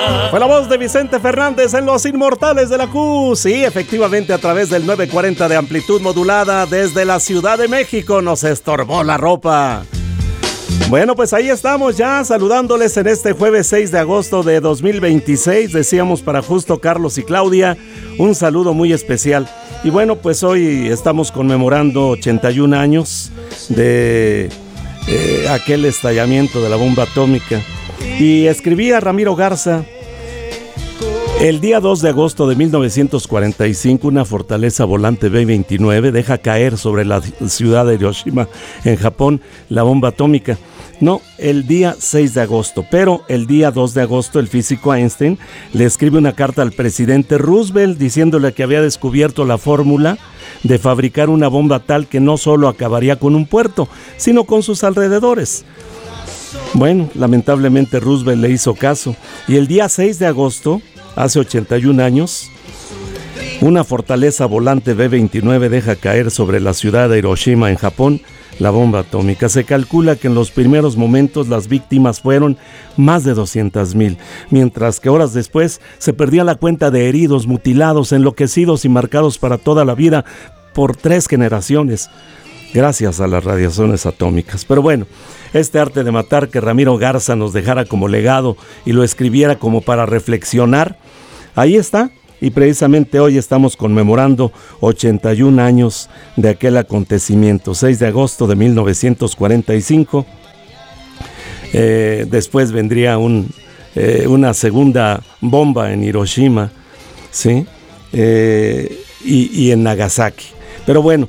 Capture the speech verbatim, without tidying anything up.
Fue la voz de Vicente Fernández en Los Inmortales de la Q. Sí, efectivamente, a través del nueve cuarenta de amplitud modulada desde la Ciudad de México nos estorbó la ropa. Bueno, pues ahí estamos ya saludándoles en este jueves seis de agosto de dos mil veintiséis. Decíamos para Justo, Carlos y Claudia, un saludo muy especial. Y bueno, pues hoy estamos conmemorando ochenta y un años de eh, aquel estallamiento de la bomba atómica. Y escribía Ramiro Garza: el día dos de agosto de mil novecientos cuarenta y cinco, una fortaleza volante B veintinueve deja caer sobre la ciudad de Hiroshima, en Japón, la bomba atómica. No, el día seis de agosto, pero el día dos de agosto el físico Einstein le escribe una carta al presidente Roosevelt diciéndole que había descubierto la fórmula de fabricar una bomba tal que no solo acabaría con un puerto, sino con sus alrededores. Bueno, lamentablemente Roosevelt le hizo caso, y el día seis de agosto, hace ochenta y un años, una fortaleza volante B veintinueve deja caer sobre la ciudad de Hiroshima, en Japón, la bomba atómica. Se calcula que en los primeros momentos las víctimas fueron más de doscientas mil, mientras que horas después se perdía la cuenta de heridos, mutilados, enloquecidos y marcados para toda la vida por tres generaciones, gracias a las radiaciones atómicas. Pero bueno, este arte de matar que Ramiro Garza nos dejara como legado y lo escribiera como para reflexionar, ahí está. Y precisamente hoy estamos conmemorando ochenta y un años de aquel acontecimiento, seis de agosto de mil novecientos cuarenta y cinco. Eh, después vendría un, eh, una segunda bomba en Hiroshima, ¿sí? Eh, y, y en Nagasaki. Pero bueno,